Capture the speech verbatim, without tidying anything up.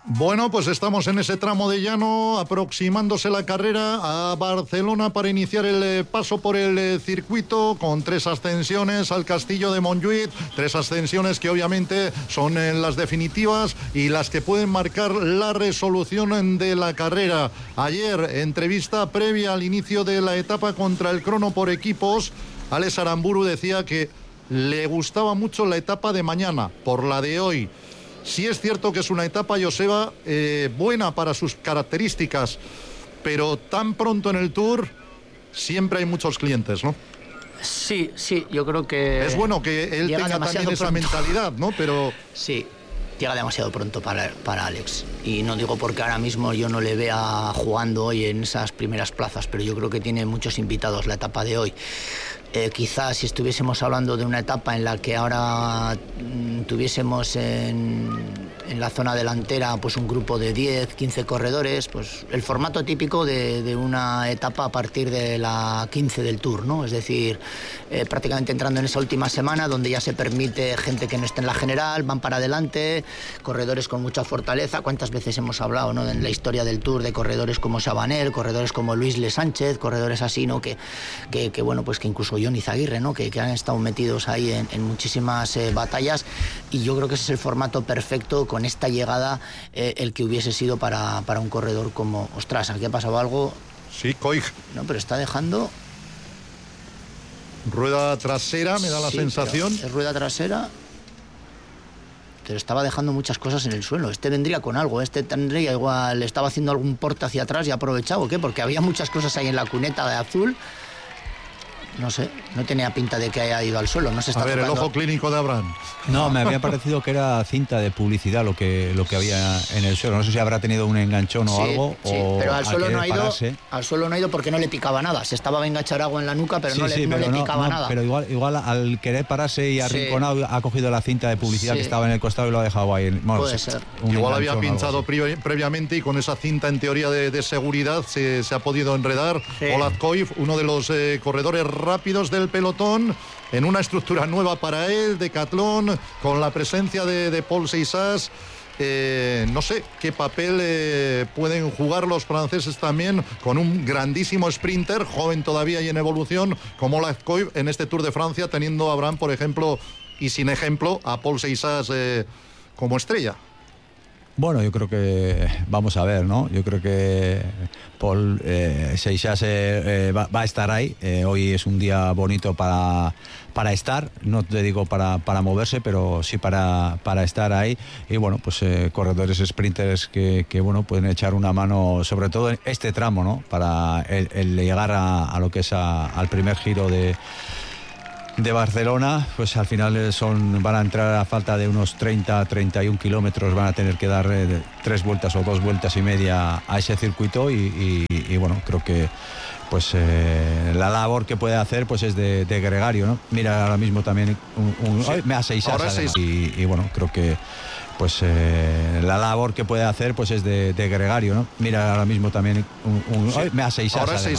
Bueno, pues estamos en ese tramo de llano, aproximándose la carrera a Barcelona para iniciar el eh, paso por el eh, circuito, con tres ascensiones al Castillo de Montjuïc, tres ascensiones que obviamente son eh, las definitivas y las que pueden marcar la resolución de la carrera. Ayer, entrevista previa al inicio de la etapa contra el crono por equipos, Alex Aramburu decía que le gustaba mucho la etapa de mañana por la de hoy. Sí es cierto que es una etapa, Joseba, eh, buena para sus características, pero tan pronto en el Tour siempre hay muchos clientes, ¿no? Sí, sí, yo creo que... Es bueno que él tenga también esa pronto. mentalidad, ¿no? Pero... Sí, llega demasiado pronto para, para Alex. Y no digo porque ahora mismo yo no le vea jugando hoy en esas primeras plazas, pero yo creo que tiene muchos invitados la etapa de hoy. Eh, quizás si estuviésemos hablando de una etapa en la que ahora mm, tuviésemos en, en la zona delantera pues un grupo de diez, quince corredores, pues el formato típico de, de una etapa a partir de la quince del Tour, ¿no? Es decir, eh, prácticamente entrando en esa última semana donde ya se permite gente que no esté en la general, van para adelante, corredores con mucha fortaleza. ¿Cuántas veces hemos hablado, ¿no?, en la historia del Tour de corredores como Chabanel, corredores como Luis Le Sánchez, corredores así, ¿no?, que, que, que bueno, pues que incluso Jon Izaguirre, ¿no?, que, que han estado metidos ahí en, en muchísimas eh, batallas, y yo creo que ese es el formato perfecto con esta llegada, eh, el que hubiese sido para, para un corredor como... Ostras, aquí ha pasado algo... Sí, Koig. No, pero está dejando... Rueda trasera, me da la sí, sensación. Es rueda trasera... pero estaba dejando muchas cosas en el suelo. Este vendría con algo, este tendría igual, estaba haciendo algún porte hacia atrás y ha aprovechado, ¿o qué? Porque había muchas cosas ahí en la cuneta de azul. No sé, no tenía pinta de que haya ido al suelo. No se está A ver, tocando. el ojo clínico de Abraham. No, me había parecido que era cinta de publicidad lo que, lo que había en el suelo. No sé si habrá tenido un enganchón o sí, algo. Sí, o pero al suelo, no ha ido, pararse. al suelo no ha ido porque no le picaba nada. Se estaba a enganchar agua en la nuca, pero sí, no sí, le, no pero le no, picaba no, nada. Pero igual, igual al querer pararse y arrinconado, sí, ha cogido la cinta de publicidad, sí, que estaba en el costado y lo ha dejado ahí. Bueno, puede sí, ser. Igual había pinchado pre previamente y con esa cinta en teoría de, de seguridad se, se ha podido enredar. Sí. Olaf Koig, uno de los eh, corredores rápidos del pelotón, en una estructura nueva para él, Decathlon, con la presencia de, de Paul Seixas. Eh, no sé qué papel eh, pueden jugar los franceses también con un grandísimo sprinter, joven todavía y en evolución, como Olaf Koig en este Tour de Francia, teniendo a Abraham, por ejemplo, y sin ejemplo, a Paul Seixas eh, como estrella. Bueno, yo creo que vamos a ver, ¿no? Yo creo que Paul eh, Seixas eh, eh, va, va a estar ahí. Eh, hoy es un día bonito para, para estar, no te digo para, para moverse, pero sí para, para estar ahí. Y bueno, pues eh, corredores sprinters que, que bueno, pueden echar una mano, sobre todo en este tramo, ¿no? Para el, el llegar a, a lo que es a, al primer giro de de Barcelona, pues al final son van a entrar a falta de unos treinta, treinta y un kilómetros, van a tener que dar eh, tres vueltas o dos vueltas y media a ese circuito y, y, y bueno, creo que pues eh, la labor que puede hacer pues es de, de gregario, ¿no? Mira, ahora mismo también un, un, sí. me hace seis y, y bueno, creo que pues eh, la labor que puede hacer pues es de, de gregario, ¿no? Mira, ahora mismo también un, un, sí. me hace seis